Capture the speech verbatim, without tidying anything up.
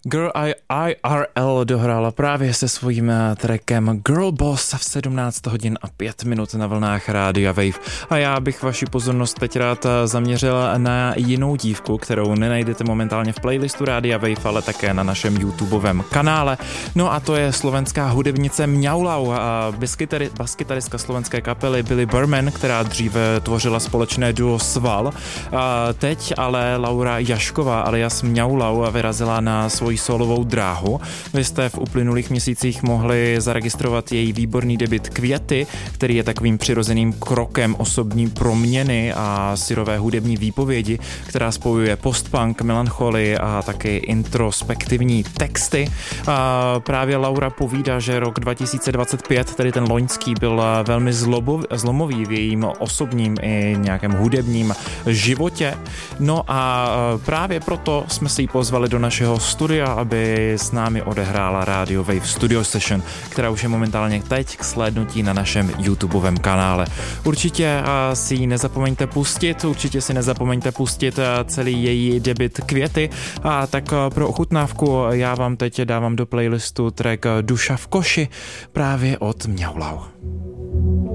Girl I, I R L dohrála právě se svým trackem Girl Boss v sedmnáct hodin a pět minut na vlnách Rádia Wave. A já bych vaši pozornost teď rád zaměřil na jinou dívku, kterou nenajdete momentálně v playlistu Rádia Wave, ale také na našem YouTubeovém kanále. No a to je slovenská hudebnice Mňaulau, baskytaristka slovenské kapely Billy Berman, která dříve tvořila společné duo Sval. A teď ale Laura Jašková alias Mňaulau vyrazila na svoji solovou dráhu. Vy jste v uplynulých měsících mohli zaregistrovat její výborný debut Květy, který je takovým přirozeným krokem osobní proměny a syrové hudební výpovědi, která spojuje postpunk, melancholii a taky introspektivní texty. A právě Laura povídá, že rok dva tisíce dvacet pět, tedy ten loňský, byl velmi zlobov, zlomový v jejím osobním i nějakém hudebním životě. No a právě proto jsme si ji pozvali do našeho studia, aby s námi odehrála Radio Wave Studio Session, která už je momentálně teď k slédnutí na našem YouTubeovém kanále. Určitě si ji nezapomeňte pustit, určitě si nezapomeňte pustit celý její debut Květy, a tak pro ochutnávku já vám teď dávám do playlistu track Duša v koši právě od Mňaulau.